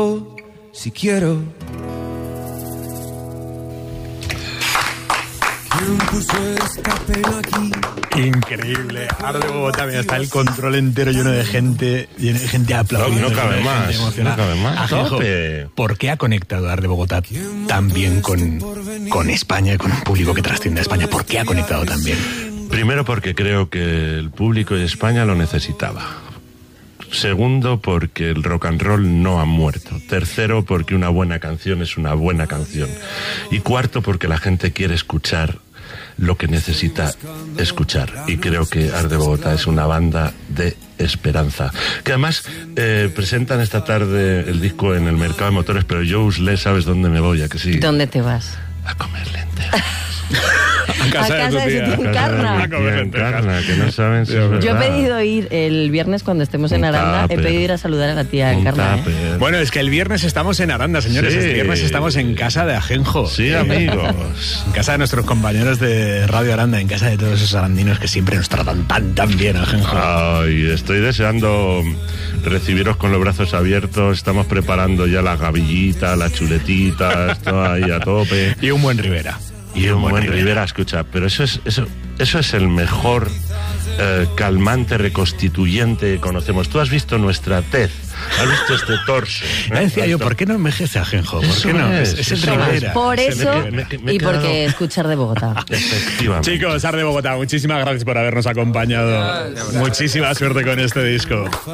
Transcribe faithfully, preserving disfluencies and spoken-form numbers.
Si quiero. ¿Quién puso esta pena aquí? Increíble. Ahora de Bogotá, mira, está el control entero lleno de gente, lleno de gente aplaudiendo. No, no cabe más, no cabe más. Ajenjo, ¿por qué ha conectado Ar de Bogotá tan bien con, con España y con un público que trasciende a España? ¿Por qué ha conectado tan bien? Primero porque creo que el público de España lo necesitaba. Segundo, porque el rock and roll no ha muerto. Tercero, porque una buena canción es una buena canción. Y cuarto, porque la gente quiere escuchar lo que necesita escuchar. Y creo que Ar de Bogotá es una banda de esperanza. Que además eh, presentan esta tarde el disco en el mercado de motores, pero yo, Usle, ¿sabes dónde me voy? ¿A que sí? ¿Dónde te vas? A comer lentejas. A casa, a casa de, de su tía Encarna. Encarna, que no saben si es Yo he verdad. pedido ir el viernes cuando estemos en Un Aranda, tupper. he pedido ir a saludar a la tía Un Encarna. ¿eh? tupper. Bueno, es que el viernes estamos en Aranda, señores. Sí. El viernes estamos en casa de Ajenjo. Sí, amigos. En casa de nuestros compañeros de Radio Aranda, en casa de todos esos arandinos que siempre nos tratan tan, tan bien, Ajenjo. Ay, estoy deseando recibiros con los brazos abiertos. Estamos preparando ya las gavillitas, las chuletitas, todo ahí a tope. Y un buen Rivera. Y un buen Rivera, escucha, pero eso es eso eso es el mejor eh, calmante reconstituyente que conocemos. Tú has visto nuestra tez, has visto este torso. Ya decía yo, ¿por qué no envejece Ajenjo? ¿Por Eso qué no? es, Es, es el eso es. Rivera. Por Se eso me- me- me he y porque quedado- escuchar de Bogotá. Efectivamente. Chicos, Ar de Bogotá, muchísimas gracias por habernos acompañado. Muchísima suerte con este disco.